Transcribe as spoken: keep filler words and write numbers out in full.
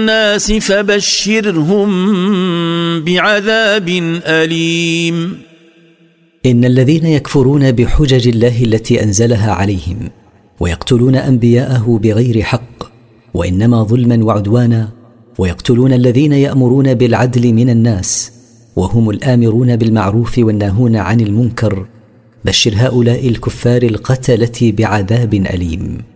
الناس فبشرهم بعذاب أليم. إن الذين يكفرون بحجج الله التي أنزلها عليهم ويقتلون أنبياءه بغير حق وإنما ظلما وعدوانا، ويقتلون الذين يأمرون بالعدل من الناس وهم الآمرون بالمعروف والناهون عن المنكر، بشر هؤلاء الكفار القتلة بعذاب أليم.